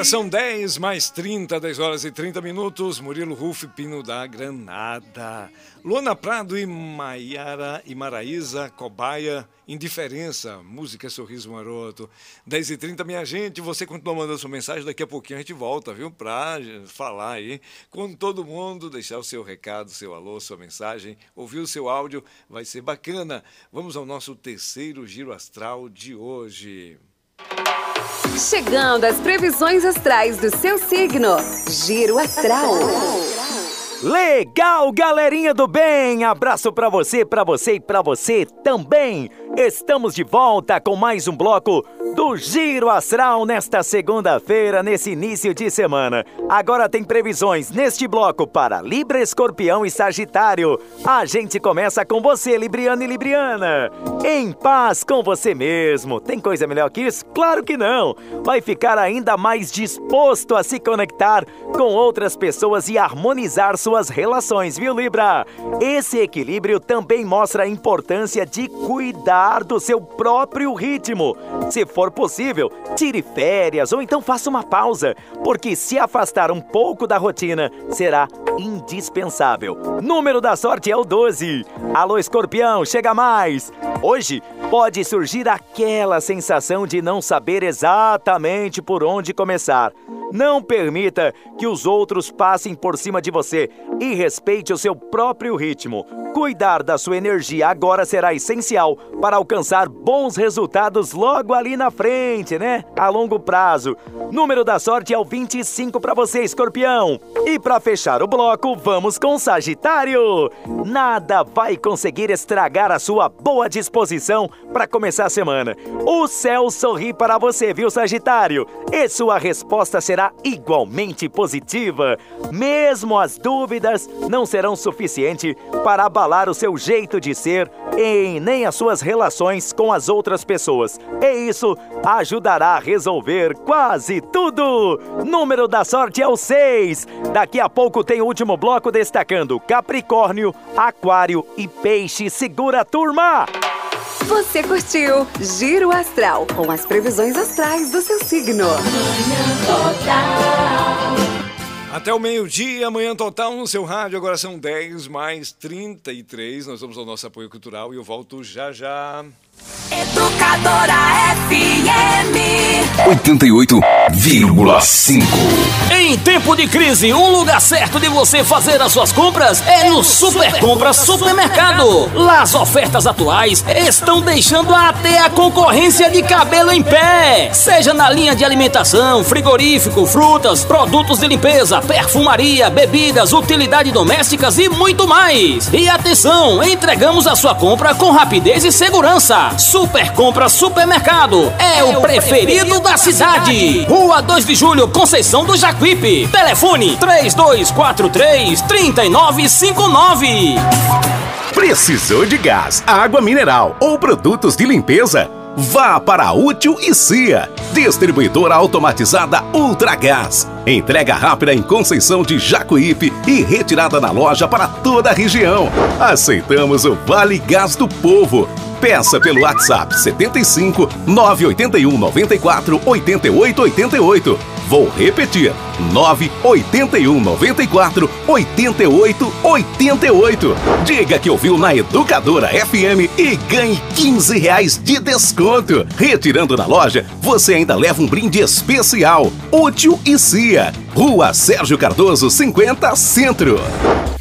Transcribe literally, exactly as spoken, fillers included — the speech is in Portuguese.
Agora são dez mais trinta, dez horas e trinta minutos. Murilo Ruf, Pino da Granada. Luana Prado e Maiara e Maraísa, Cobaia, Indiferença, música Sorriso Maroto. dez e trinta, minha gente, você continua mandando sua mensagem, daqui a pouquinho a gente volta, viu? Pra falar aí com todo mundo, deixar o seu recado, seu alô, sua mensagem, ouvir o seu áudio, vai ser bacana. Vamos ao nosso terceiro Giro Astral de hoje. Chegando às previsões astrais do seu signo. Giro Astral. Legal, galerinha do bem! Abraço pra você, pra você e pra você também! Estamos de volta com mais um bloco do Giro Astral nesta segunda-feira, nesse início de semana. Agora tem previsões neste bloco para Libra, Escorpião e Sagitário. A gente começa com você, Libriano e Libriana. Em paz com você mesmo. Tem coisa melhor que isso? Claro que não! Vai ficar ainda mais disposto a se conectar com outras pessoas e harmonizar suas relações, viu, Libra? Esse equilíbrio também mostra a importância de cuidar do seu próprio ritmo. Se for possível, tire férias ou então faça uma pausa, porque se afastar um pouco da rotina será indispensável. Número da sorte é o doze. Alô, Escorpião, chega mais! Hoje pode surgir aquela sensação de não saber exatamente por onde começar. Não permita que os outros passem por cima de você e respeite o seu próprio ritmo. Cuidar da sua energia agora será essencial para alcançar bons resultados logo ali na frente, né? A longo prazo. Número da sorte é o vinte e cinco para você, Escorpião. E para fechar o bloco, vamos com Sagitário. Nada vai conseguir estragar a sua boa disposição para começar a semana. O céu sorri para você, viu, Sagitário? E sua resposta será igualmente positiva. Mesmo as dúvidas não serão suficientes para abalar o seu jeito de ser e nem as suas relações com as outras pessoas. E isso ajudará a resolver quase tudo. Número da sorte é o seis. Daqui a pouco tem o último bloco destacando Capricórnio, Aquário e Peixe. Segura a turma! Você curtiu Giro Astral com as previsões astrais do seu signo. Até o meio-dia, amanhã total no seu rádio. Agora são dez mais trinta e três. Nós vamos ao nosso apoio cultural e eu volto já já. Educadora F M oitenta e oito vírgula cinco. Em tempo de crise, um lugar certo de você fazer as suas compras é no Super Compras Supermercado. Lá as ofertas atuais estão deixando até a concorrência de cabelo em pé. Seja na linha de alimentação, frigorífico, frutas, produtos de limpeza, perfumaria, bebidas, utilidades domésticas e muito mais. E atenção, entregamos a sua compra com rapidez e segurança. Super Compras Supermercado é o preferido da cidade. Rua dois de Julho, Conceição do Jacuípe. Telefone três dois quatro três, três nove cinco nove. Precisou de gás, água mineral ou produtos de limpeza? Vá para a Útil e Cia, distribuidora automatizada Ultragás. Entrega rápida em Conceição de Jacuípe e retirada na loja para toda a região. Aceitamos o Vale Gás do Povo. Peça pelo WhatsApp setenta e cinco, nove oito um, nove quatro, oito oito oito oito. Vou repetir, nove oito um, nove quatro, oito oito oito oito. Diga que ouviu na Educadora F M e ganhe quinze reais de desconto. Retirando na loja, você ainda leva um brinde especial. Útil e Cia, Rua Sérgio Cardoso, cinquenta, Centro.